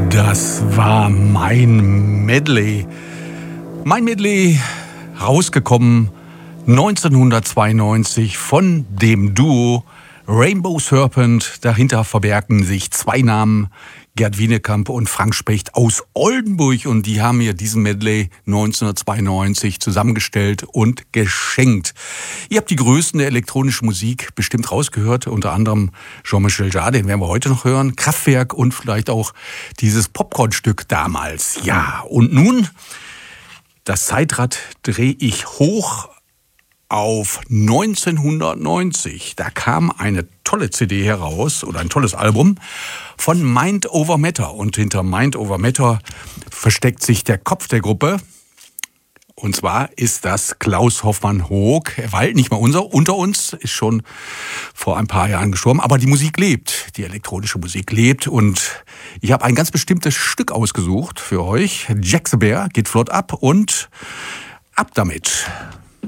Das war mein Medley. Mein Medley, rausgekommen 1992 von dem Duo Rainbow Serpent. Dahinter verbergen sich zwei Namen, Gerd Wienekamp und Frank Specht aus Oldenburg. Und die haben mir diesen Medley 1992 zusammengestellt und geschenkt. Ihr habt die Größten der elektronischen Musik bestimmt rausgehört. Unter anderem Jean-Michel Jarre, den werden wir heute noch hören. Kraftwerk und vielleicht auch dieses Popcorn-Stück damals. Ja, und nun, das Zeitrad drehe ich hoch auf 1990. Da kam eine tolle CD heraus oder ein tolles Album von Mind Over Matter. Und hinter Mind Over Matter versteckt sich der Kopf der Gruppe. Und zwar ist das Klaus Hoffmann-Hoog. Er war halt nicht mehr unter uns, ist schon vor ein paar Jahren gestorben. Aber die Musik lebt, die elektronische Musik lebt. Und ich habe ein ganz bestimmtes Stück ausgesucht für euch. Jack the Bear geht flott ab und ab damit.